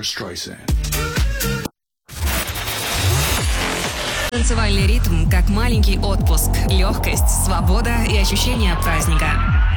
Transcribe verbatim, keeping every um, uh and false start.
Streisand. Танцевальный ритм, как маленький отпуск, легкость, свобода и ощущение праздника.